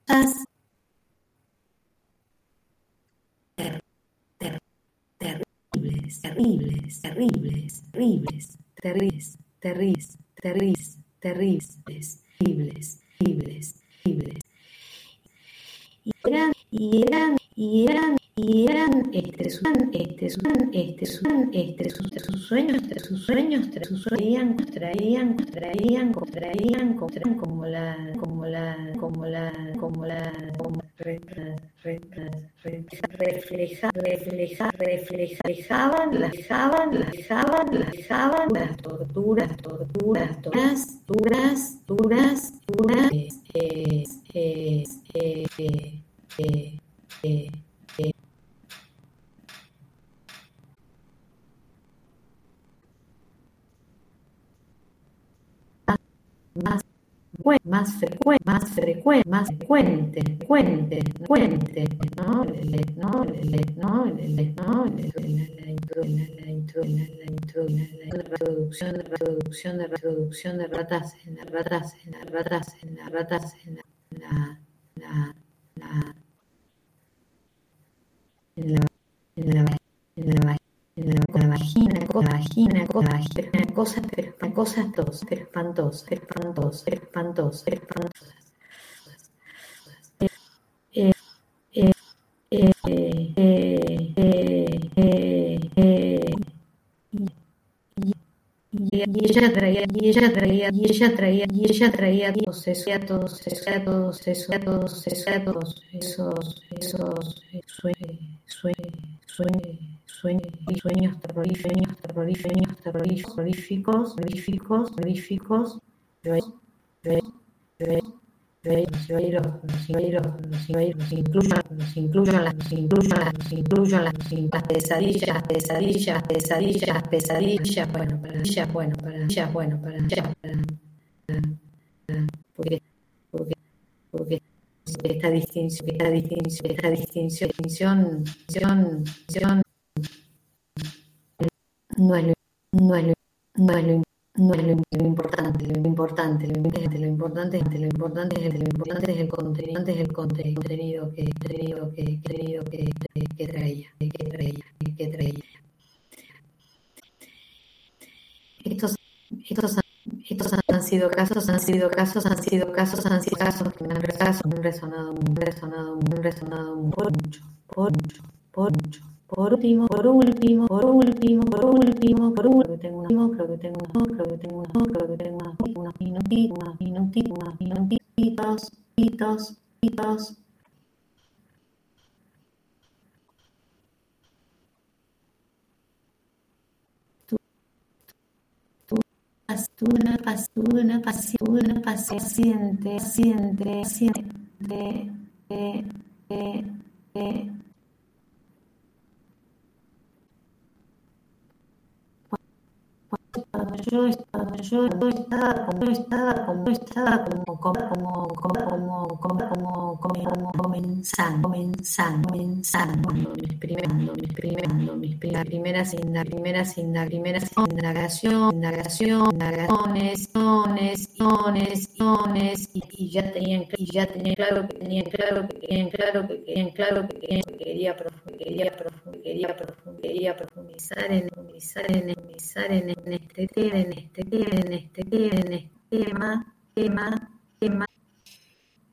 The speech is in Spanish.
cosas terribles, terribles, terribles, terribles, terribles, terribles, terribles, terribles, terribles, terribles, terribles. Y eran sus sueños, traían reflejaban las torturas, duras, más frecuente, ¿no? Reducción de ratas en las ratas, en la vagina, cosas espantosas. Y ella traía todos esos sueños terroríficos. Los incluyo en las pesadillas, bueno, porque esta distinción no es lo importante. Lo importante es el contenido que traía. Estos han sido casos que me han resonado mucho. Por último, creo que tengo unos minutitos. Tuve una paciente yo estaba comenzando mis primeras indagaciones y ya tenía claro que quería profundizar en este tema